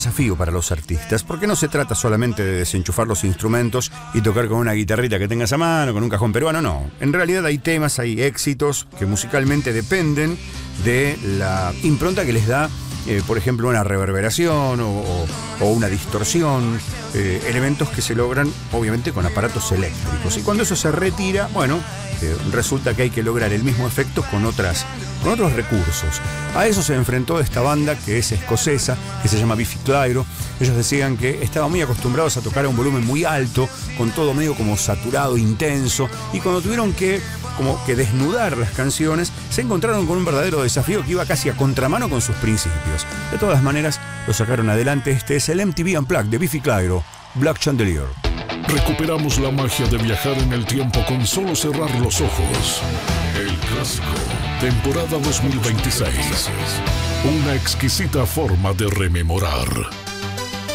Desafío para los artistas, porque no se trata solamente de desenchufar los instrumentos y tocar con una guitarrita que tengas a mano, con un cajón peruano, no. En realidad hay temas, hay éxitos que musicalmente dependen de la impronta que les da, por ejemplo, una reverberación o una distorsión, elementos que se logran obviamente con aparatos eléctricos. Y cuando eso se retira, bueno, resulta que hay que lograr el mismo efecto con otros recursos. A eso se enfrentó esta banda que es escocesa, que se llama Biffy Clyro. Ellos decían que estaban muy acostumbrados a tocar a un volumen muy alto, con todo medio como saturado, intenso, y cuando tuvieron que desnudar las canciones, se encontraron con un verdadero desafío que iba casi a contramano con sus principios. De todas maneras, lo sacaron adelante. Este es el MTV Unplugged de Biffy Clyro, Black Chandelier. Recuperamos la magia de viajar en el tiempo con solo cerrar los ojos. El clásico, temporada 2026. Una exquisita forma de rememorar.